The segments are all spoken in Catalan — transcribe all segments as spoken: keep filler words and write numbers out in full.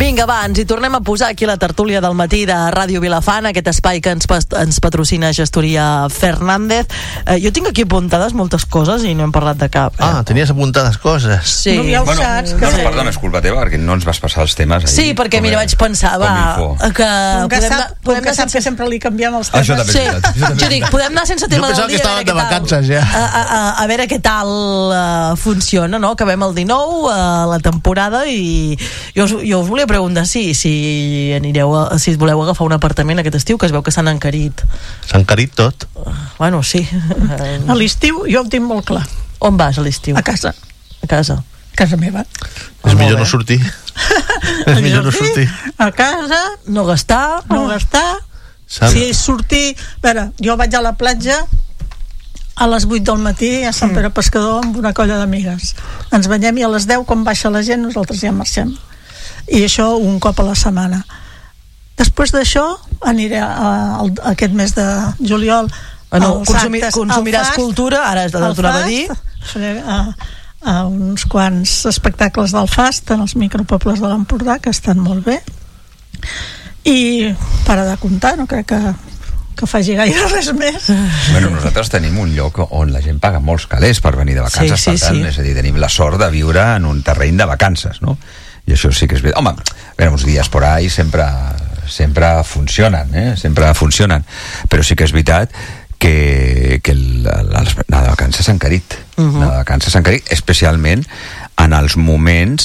Vinga, va, ens hi tornem a posar aquí la tertúlia del matí de Ràdio Vilafant, aquest espai que ens, ens patrocina Gestoria Fernández. Eh, jo tinc aquí apuntades moltes coses i no hem parlat de cap. Eh? Ah, tenies apuntades coses. Sí. No, ja ho bueno, saps. no, Que no, sí. perdona, és culpa teva, perquè no ens vas passar els temes ahir. Sí, perquè mira, vaig pensar, va, que Com que podem, sap, com podem que anar sap sense... que sempre li canviem els temes. Això també Sí, és veritat. Això també jo és dic, veritat. podem anar sense tema Jo pensava del dia. que a veure estàvem de què tal. vacances, ja. A, a, a, a veure què tal uh, funciona, no? Acabem el dinou, uh, la temporada, i jo us, jo us volia preguntar si, si anireu a, si voleu agafar un apartament aquest estiu, que es veu que s'han encarit. S'ha encarit tot. Uh, bueno, sí. A l'estiu jo ho tinc molt clar. On vas a l'estiu? A casa. A casa. A casa meva. És molt millor bé. no sortir. És millor no sortir. A casa, No gastar. no gastar. S'ha- Si és sortir... A veure, jo vaig a la platja a les vuit del matí a Sant Pere Pescador amb una colla d'amigues. Ens banyem i a les deu, quan baixa la gent, nosaltres ja marxem. I això un cop a la setmana. Després d'això aniré a, a, a aquest mes de juliol Bueno, als consumi, actes, consumiràs al fast, cultura, ara és al t'ho anava a fast, dir. faré, a, a uns quants espectacles del Fast en els micropobles de l'Empordà, que estan molt bé, i para de comptar, no crec que, que faci gaire res més. Bueno, nosaltres tenim un lloc on la gent paga molts calés per venir de vacances, Sí, sí, per tant, sí. és a dir, tenim la sort de viure en un terreny de vacances, no? I això sí que és bé. Home, a veure, uns dies por ahí sempre, sempre funcionen, eh? Sempre funcionen. Però sí que és veritat que, que la, la, la de vacances s'ha encarit. Uh -huh. La de vacances s'ha encarit, especialment en els moments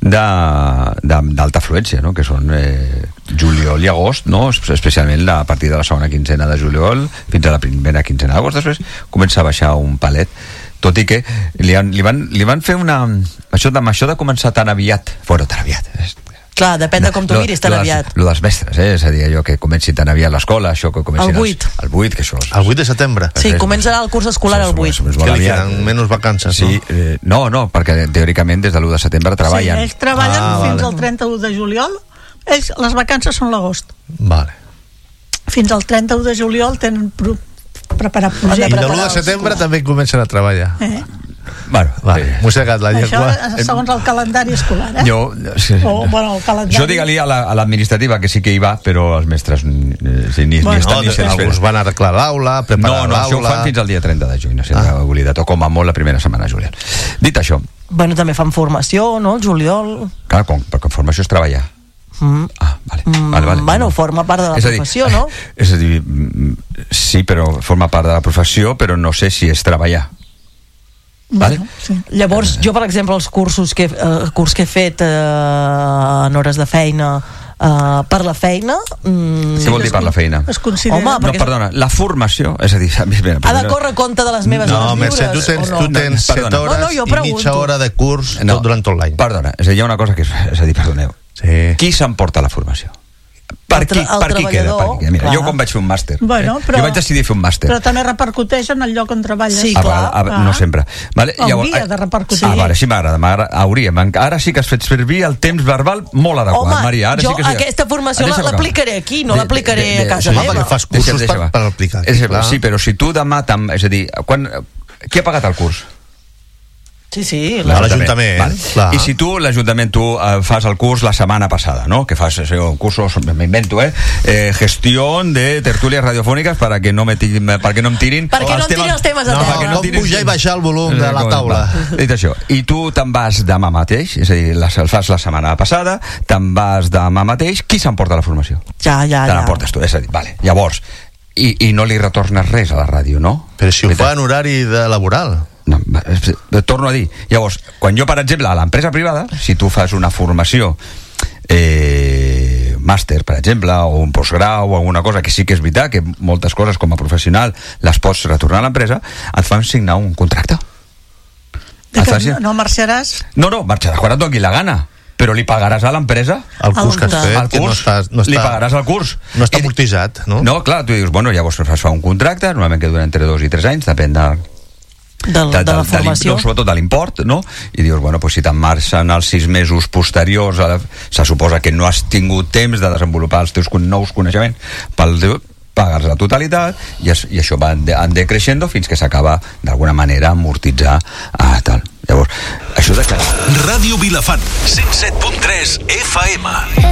d'alta afluència, no? Que són eh, juliol i agost, no? Especialment a partir de la segona quinzena de juliol fins a la primera quinzena d'agost. Després comença a baixar un palet, tot i que li, han, li, van, li van fer una... Això de, això de començar tan aviat, bueno, tan aviat, és, Clar, depèn de com t'ho miris, tan lo dels- aviat. Lo dels mestres, eh? És a dir, allò que comenci tan aviat l'escola, això que comenci... El vuit. El vuit, que això és... El vuit de setembre. Sí, és- començarà el curs escolar és- el vuit. és- és Que molt li aviat. queden menys vacances, Sí, no? eh, no, no, perquè teòricament des de l'u de setembre treballen. Sí, ells treballen Ah, fins vale. al trenta-u de juliol. Ells, les vacances són l'agost. Vale. Fins al trenta-u de juliol tenen pro preparat I projectes. de l'u de setembre també comencen a treballar. Eh? Bueno, Vale, eh, m'ho he sacat la Això llengua. segons el calendari escolar, eh? jo, sí, O, bueno, el calendari. jo digue-li a la- a l'administrativa que sí que hi va, però els mestres eh, sí, ni, Bueno, ni estan No, ni de- se'ls alguns feren. van arreglar l'aula, preparar No, no, això ho fan l'aula... fins al dia trenta de juny, no sé, Ah. ah. oblidat, o com a molt la primera setmana de juliol. Dit això, Bueno, també fan formació, no?, el juliol. clar, com, perquè formació és treballar. Mm. Ah, vale, Mm, vale, vale. bueno, forma part de la És a dir, professió, no? És a dir, mm, sí, però forma part de la professió, però no sé si és treballar. Vale? Bueno, sí. Llavors, jo, per exemple, els cursos que, eh, curs que he fet eh, en hores de feina eh, per la feina... Mm, Què vol dir per la feina? Es considera... Home, No, perquè- perdona, la formació, és a dir... Mira, ha de córrer compte de les meves No, hores Mercè, lliures, tu tens, o no? tu tens set Perdona. hores No, no, jo i mitja pregunto. hora de curs tot, durant tot l'any. Perdona, és a dir, hi ha una cosa que és, és a dir, perdoneu, Sí. qui s'emporta la formació? Per El qui, tra- el per qui queda? Per treballador, qui queda? Mira, clar. jo quan vaig fer un màster, Bueno, eh? però- jo vaig decidir fer un màster. Però també repercuteix en el lloc on treballes. Sí, a, clar, a, a, clar. no sempre. Vale? Hauria de repercutir. Ah, vale, sí m'agrada, m'agrada, hauria. Ara sí que has fet servir el temps verbal molt adequat, Home, Maria. Ara jo sí que sí. aquesta formació Deixa'm acabar. l'aplicaré aquí, no De- l'aplicaré de- de- a casa sí, meva. perquè fas cursos Deixa'm, deixa'm per- acabar. per aplicar, És, clar. sí, però si tu demà... Tam, és a dir, quan, qui ha pagat el curs? Sí, sí. No, l'Ajuntament, Vale. clar. I si tu, l'Ajuntament, tu eh, fas el curs la setmana passada, no? Que fas eh, un curso, m'invento, eh? eh? Gestión de tertulias radiofónicas para que no me, tirin, para que no em tirin... Perquè no em tirin els temes a No, terra. no, com pujar i baixar el volum de la Com- taula. va. Dit això, i tu te'n vas demà mateix, és a dir, la, el fas la setmana passada, te'n vas demà mateix, qui s'emporta la formació? Ja, ja, Te ja. l'emportes tu, és a dir, vale, llavors, i, i no li retornes res a la ràdio, no? Però si ho Veritat? fa en horari de laboral. No, va, es- torno a dir, llavors, quan jo, per exemple, a l'empresa privada, si tu fas una formació eh, màster, per exemple, o un postgrau o alguna cosa, que sí que és veritat que moltes coses com a professional les pots retornar a l'empresa, et fan signar un contracte. De Et que fan signar- no marxaràs. No, no, marxaràs quan et doni la gana, però li pagaràs a l'empresa El curs que has El fet, el que no curs, està, no li està, pagaràs el curs. no està I- amortitzat, no? No, clar, tu dius, bueno, llavors es fa un contracte, normalment que dura entre dos i tres anys, depèn de, Del, de, de la formació. no, sobretot de l'import, no? I dius, bueno, pues si te'n marxen els sis mesos posteriors, a la, se suposa que no has tingut temps de desenvolupar els teus con- nous coneixements pel teu, pagues la totalitat i, es, i això va en, de, en decreixendo fins que s'acaba d'alguna manera amortitzar a tal. Llavors, això de que... Ràdio Vilafant, cent set punt tres F M.